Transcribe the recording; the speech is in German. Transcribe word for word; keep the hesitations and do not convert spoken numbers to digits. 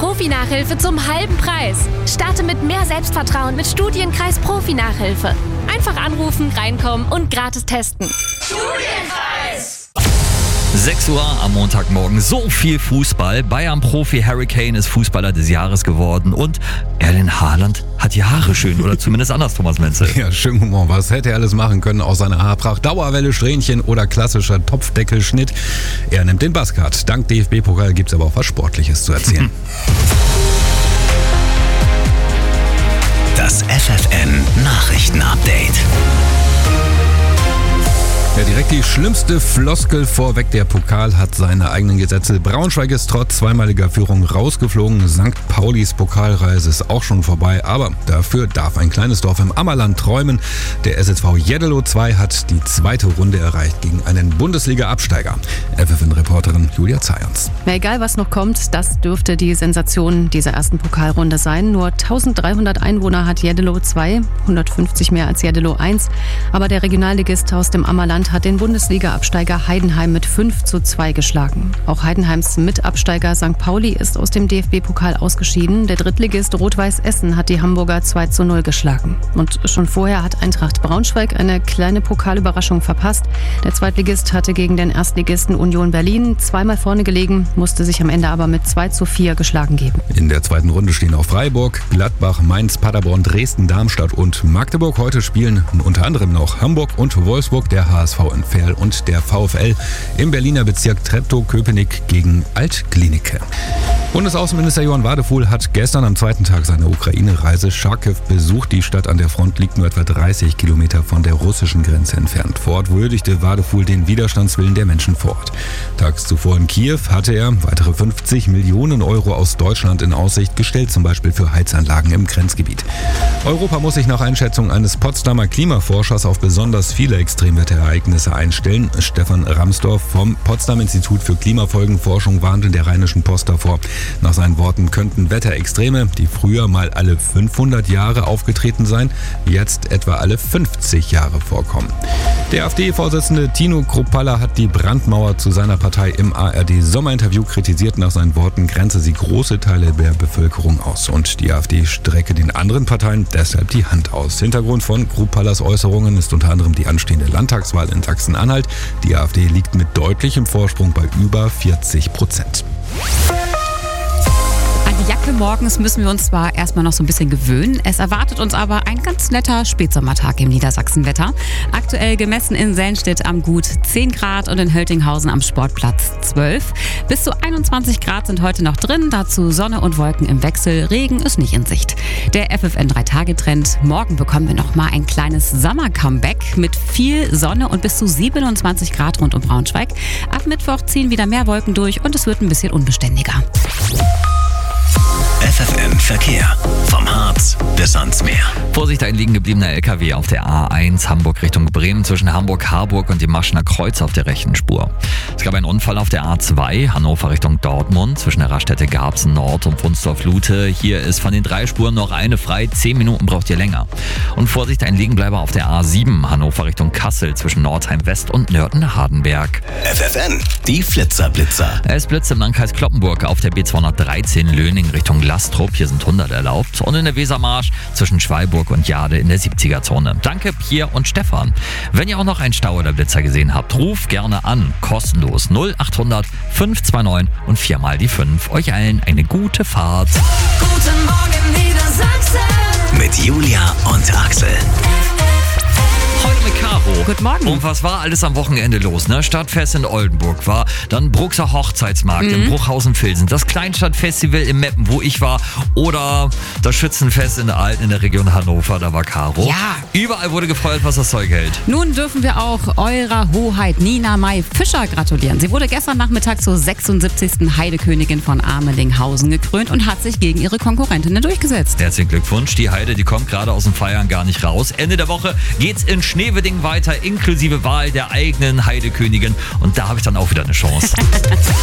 Profi-Nachhilfe zum halben Preis. Starte mit mehr Selbstvertrauen mit Studienkreis Profi-Nachhilfe. Einfach anrufen, reinkommen und gratis testen. Studienkreis! sechs Uhr am Montagmorgen. So viel Fußball. Bayern-Profi Harry Kane ist Fußballer des Jahres geworden und Erling Haaland hat die Haare schön. Oder zumindest anders, Thomas Menzel. Ja, schön Humor. Was hätte er alles machen können aus seiner Haarpracht? Dauerwelle, Strähnchen oder klassischer Topfdeckelschnitt? Er nimmt den Buzzcut. Dank D F B-Pokal gibt es aber auch was Sportliches zu erzählen. Das F F N-Nachrichten-Update. Ja, direkt die schlimmste Floskel vorweg. Der Pokal hat seine eigenen Gesetze. Braunschweig ist trotz zweimaliger Führung rausgeflogen. Sankt Paulis Pokalreise ist auch schon vorbei. Aber dafür darf ein kleines Dorf im Ammerland träumen. Der S S V Jeddelo zwei hat die zweite Runde erreicht gegen einen Bundesliga-Absteiger. F F N-Reporterin Julia Zayons. Egal was noch kommt, das dürfte die Sensation dieser ersten Pokalrunde sein. Nur eintausenddreihundert Einwohner hat Jeddelo zwei, hundertfünfzig mehr als Jeddelo eins. Aber der Regionalligist aus dem Ammerland hat den Bundesliga-Absteiger Heidenheim mit fünf zu zwei geschlagen. Auch Heidenheims Mitabsteiger Sankt Pauli ist aus dem D F B-Pokal ausgeschieden. Der Drittligist Rot-Weiß Essen hat die Hamburger zwei zu null geschlagen. Und schon vorher hat Eintracht Braunschweig eine kleine Pokalüberraschung verpasst. Der Zweitligist hatte gegen den Erstligisten Union Berlin zweimal vorne gelegen, musste sich am Ende aber mit zwei zu vier geschlagen geben. In der zweiten Runde stehen auch Freiburg, Gladbach, Mainz, Paderborn, Dresden, Darmstadt und Magdeburg. Heute spielen unter anderem noch Hamburg und Wolfsburg, der H S V in Verl und der VfL im Berliner Bezirk Treptow-Köpenick gegen Alt-Glienicke. Bundesaußenminister Johann Wadefuhl hat gestern am zweiten Tag seiner Ukraine-Reise Charkiw besucht. Die Stadt an der Front liegt nur etwa dreißig Kilometer von der russischen Grenze entfernt. Vor Ort würdigte Wadefuhl den Widerstandswillen der Menschen vor Ort. Tags zuvor in Kiew hatte er weitere fünfzig Millionen Euro aus Deutschland in Aussicht gestellt, zum Beispiel für Heizanlagen im Grenzgebiet. Europa muss sich nach Einschätzung eines Potsdamer Klimaforschers auf besonders viele Extremwetterereignisse einstellen. Stefan Ramsdorf vom Potsdam-Institut für Klimafolgenforschung warnt in der Rheinischen Post davor. Nach seinen Worten könnten Wetterextreme, die früher mal alle fünfhundert Jahre aufgetreten seien, jetzt etwa alle fünfzig Jahre vorkommen. Der AfD-Vorsitzende Tino Kruppalla hat die Brandmauer zu seiner Partei im A R D-Sommerinterview kritisiert. Nach seinen Worten grenze sie große Teile der Bevölkerung aus und die AfD strecke den anderen Parteien deshalb die Hand aus. Hintergrund von Kruppallas Äußerungen ist unter anderem die anstehende Landtagswahl in Sachsen-Anhalt. Die AfD liegt mit deutlichem Vorsprung bei über vierzig Prozent. An die Jacke morgens müssen wir uns zwar erstmal noch so ein bisschen gewöhnen, es erwartet uns aber ein ganz netter Spätsommertag im Niedersachsenwetter. Aktuell gemessen in Selnstedt am Gut zehn Grad und in Höltinghausen am Sportplatz zwölf. Bis zu einundzwanzig Grad sind heute noch drin, dazu Sonne und Wolken im Wechsel, Regen ist nicht in Sicht. Der F F N drei Tage Trend, morgen bekommen wir nochmal ein kleines Sommer-Comeback mit viel Sonne und bis zu siebenundzwanzig Grad rund um Braunschweig. Ab Mittwoch ziehen wieder mehr Wolken durch und es wird ein bisschen unbeständiger. F F N-Verkehr. Vom Harz bis ans Meer. Vorsicht, ein liegen gebliebener L K W auf der A eins Hamburg Richtung Bremen zwischen Hamburg-Harburg und dem Maschener Kreuz auf der rechten Spur. Es gab einen Unfall auf der A zwei Hannover Richtung Dortmund zwischen der Raststätte Garbsen Nord und Wunsdorf-Lute. Hier ist von den drei Spuren noch eine frei. Zehn Minuten braucht ihr länger. Und Vorsicht, ein Liegenbleiber auf der A sieben Hannover Richtung Kassel zwischen Nordheim West und Nörten-Hardenberg. F F N, die Flitzer-Blitzer. Es blitzt im Landkreis Cloppenburg auf der B zweihundertdreizehn Löning Richtung Lastrup. Hier sind hundert erlaubt. Und in der Wesermarsch zwischen Schwalburg und Jade in der siebziger-Zone. Danke, Pierre und Stefan. Wenn ihr auch noch einen Stau oder Blitzer gesehen habt, ruft gerne an. Kostenlos null achthundert fünf zwei neun und viermal die fünf. Euch allen eine gute Fahrt. Guten Morgen, Niedersachsen. Mit Julia und Axel. Heute mit Caro. Guten Morgen. Und was war alles am Wochenende los? Ne? Stadtfest in Oldenburg war, dann Bruxer Hochzeitsmarkt mhm. in Bruchhausen-Vilsen, das Kleinstadtfestival in Meppen, wo ich war, oder das Schützenfest in der Alten in der Region Hannover, da war Caro. Ja. Überall wurde gefeiert, was das Zeug hält. Nun dürfen wir auch eurer Hoheit Nina May Fischer gratulieren. Sie wurde gestern Nachmittag zur sechsundsiebzigsten Heidekönigin von Amelinghausen gekrönt und hat sich gegen ihre Konkurrentinnen durchgesetzt. Herzlichen Glückwunsch. Die Heide, die kommt gerade aus dem Feiern gar nicht raus. Ende der Woche geht's in Schneewedding weiter, inklusive Wahl der eigenen Heidekönigin. Und da habe ich dann auch wieder eine Chance.